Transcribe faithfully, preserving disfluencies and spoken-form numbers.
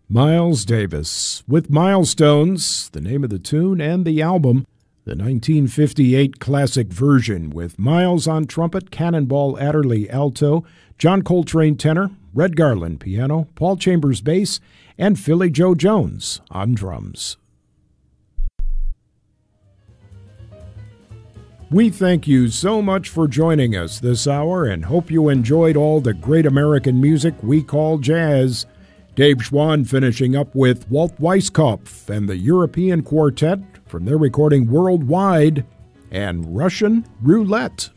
Miles Davis with Milestones, the name of the tune and the album, the nineteen fifty-eight classic version with Miles on trumpet, Cannonball Adderley alto, John Coltrane tenor, Red Garland piano, Paul Chambers bass, and Philly Joe Jones on drums. We thank you so much for joining us this hour and hope you enjoyed all the great American music we call jazz. Dave Schwann finishing up with Walt Weiskopf and the European Quartet from their recording Worldwide and Russian Roulette.